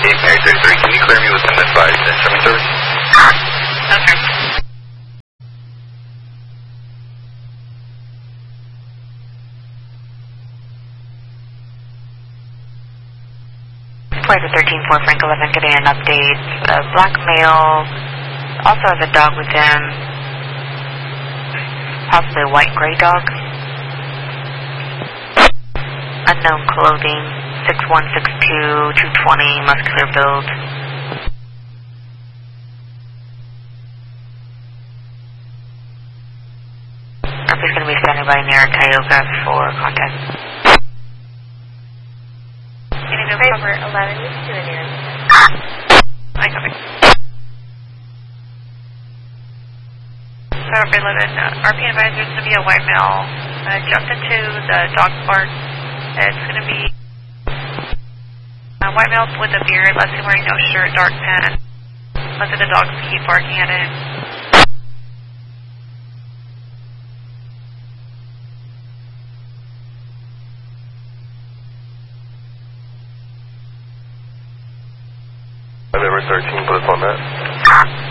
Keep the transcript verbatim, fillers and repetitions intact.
Hey, Mary thirty-three, can you clear me with an advised incoming service? Okay. Flight thirteen four Frank eleven getting an update. A black male also has a dog with him, possibly a white gray dog. Unknown clothing, six one six two, two twenty, muscular build. Murphy's going to be standing by near Tioga for contact. Getting no cover eleven, you can do it here. I copy. So eleven, uh, R P advisor is going to be a white male. Uh, jumped into the dog park. It's going to be a white male with a beard, left him wearing no shirt, dark pants. Most of the dogs keep barking at him. November thirteen, put us on that.